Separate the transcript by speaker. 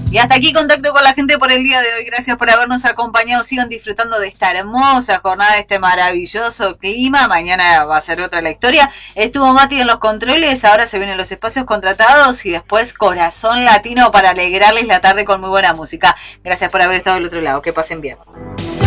Speaker 1: Y hasta aquí contacto con la gente por el día de hoy. Gracias por habernos acompañado. Sigan disfrutando de esta hermosa jornada, de este maravilloso clima. Mañana va a ser otra la historia. Estuvo Mati en los controles. Ahora se vienen los espacios contratados y después Corazón Latino para alegrarles la tarde con muy buena música. Gracias por haber estado del otro lado. Que pasen bien.